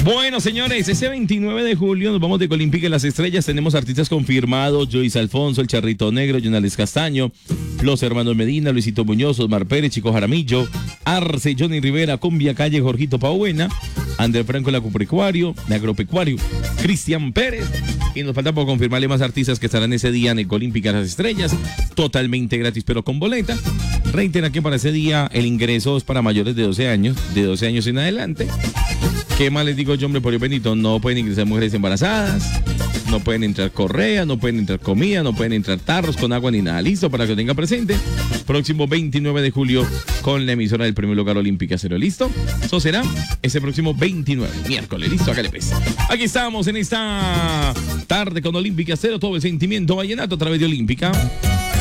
Bueno, señores, ese 29 de julio nos vamos de Colímpica en las Estrellas. Tenemos artistas confirmados: Joyce Alfonso, El Charrito Negro, Jonales Castaño, Los Hermanos Medina, Luisito Muñoz, Osmar Pérez, Chico Jaramillo, Arce, Johnny Rivera, Cumbia Calle, Jorgito Pauena, André Franco, el Agropecuario, Cristian Pérez. Y nos falta por confirmarle más artistas que estarán ese día en el Colímpica Las Estrellas, totalmente gratis pero con boleta. Reitera que para ese día el ingreso es para mayores de 12 años en adelante. ¿Qué más les digo yo, hombre, por Dios bendito? No pueden ingresar mujeres embarazadas, no pueden entrar correas, no pueden entrar comida, no pueden entrar tarros con agua ni nada. Listo, para que lo tenga presente. Próximo 29 de julio con la emisora del primer lugar Olímpica Cero. ¿Listo? Eso será ese próximo 29, miércoles. ¿Listo? Hágale pues. Aquí estamos en esta tarde con Olímpica Cero, todo el sentimiento vallenato a través de Olímpica.